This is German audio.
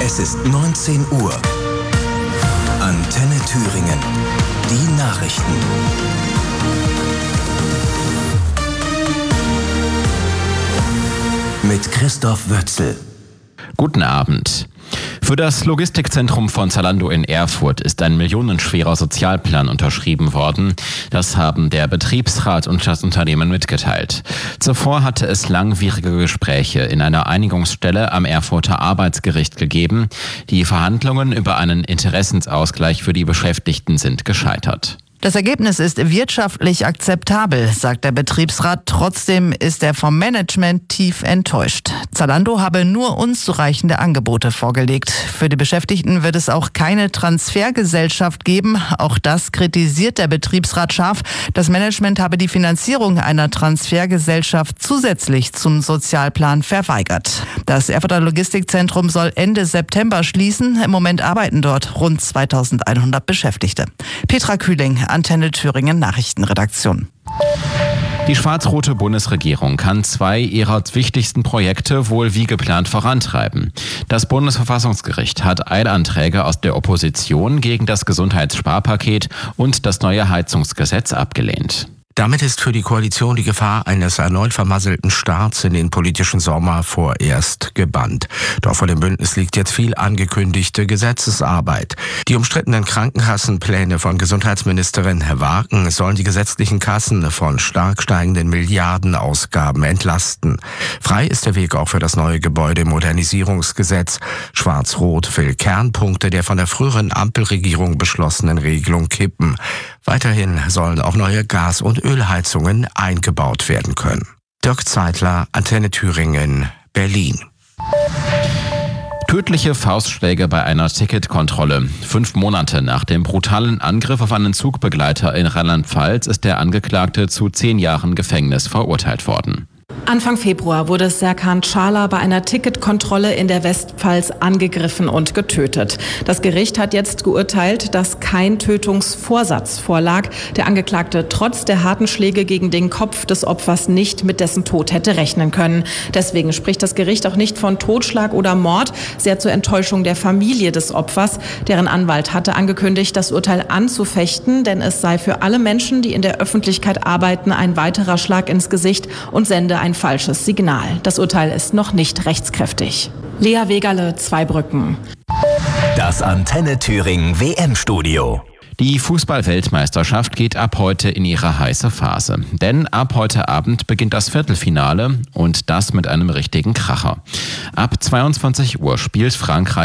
Es ist 19 Uhr. Antenne Thüringen. Die Nachrichten. Mit Christoph Wötzel. Guten Abend. Für das Logistikzentrum von Zalando in Erfurt ist ein millionenschwerer Sozialplan unterschrieben worden. Das haben der Betriebsrat und das Unternehmen mitgeteilt. Zuvor hatte es langwierige Gespräche in einer Einigungsstelle am Erfurter Arbeitsgericht gegeben. Die Verhandlungen über einen Interessensausgleich für die Beschäftigten sind gescheitert. Das Ergebnis ist wirtschaftlich akzeptabel, sagt der Betriebsrat. Trotzdem ist er vom Management tief enttäuscht. Zalando habe nur unzureichende Angebote vorgelegt. Für die Beschäftigten wird es auch keine Transfergesellschaft geben. Auch das kritisiert der Betriebsrat scharf. Das Management habe die Finanzierung einer Transfergesellschaft zusätzlich zum Sozialplan verweigert. Das Erfurter Logistikzentrum soll Ende September schließen. Im Moment arbeiten dort rund 2100 Beschäftigte. Petra Kühling, Antenne Thüringen Nachrichtenredaktion. Die schwarz-rote Bundesregierung kann 2 ihrer wichtigsten Projekte wohl wie geplant vorantreiben. Das Bundesverfassungsgericht hat Eilanträge aus der Opposition gegen das Gesundheitssparpaket und das neue Heizungsgesetz abgelehnt. Damit ist für die Koalition die Gefahr eines erneut vermasselten Starts in den politischen Sommer vorerst gebannt. Doch vor dem Bündnis liegt jetzt viel angekündigte Gesetzesarbeit. Die umstrittenen Krankenkassenpläne von Gesundheitsministerin Wagen sollen die gesetzlichen Kassen von stark steigenden Milliardenausgaben entlasten. Frei ist der Weg auch für das neue Gebäudemodernisierungsgesetz. Schwarz-Rot will Kernpunkte der von der früheren Ampelregierung beschlossenen Regelung kippen. Weiterhin sollen auch neue Gas- und Ölheizungen eingebaut werden können. Dirk Zeitler, Antenne Thüringen, Berlin. Tödliche Faustschläge bei einer Ticketkontrolle. 5 Monate nach dem brutalen Angriff auf einen Zugbegleiter in Rheinland-Pfalz ist der Angeklagte zu 10 Jahren Gefängnis verurteilt worden. Anfang Februar wurde Serkan Çağlar bei einer Ticketkontrolle in der Westpfalz angegriffen und getötet. Das Gericht hat jetzt geurteilt, dass kein Tötungsvorsatz vorlag. Der Angeklagte trotz der harten Schläge gegen den Kopf des Opfers nicht mit dessen Tod hätte rechnen können. Deswegen spricht das Gericht auch nicht von Totschlag oder Mord, sehr zur Enttäuschung der Familie des Opfers. Deren Anwalt hatte angekündigt, das Urteil anzufechten, denn es sei für alle Menschen, die in der Öffentlichkeit arbeiten, ein weiterer Schlag ins Gesicht und sende ein falsches Signal. Das Urteil ist noch nicht rechtskräftig. Lea Wegerle, Zweibrücken. Das Antenne Thüringen WM-Studio. Die Fußball-Weltmeisterschaft geht ab heute in ihre heiße Phase. Denn ab heute Abend beginnt das Viertelfinale und das mit einem richtigen Kracher. Ab 22 Uhr spielt Frankreich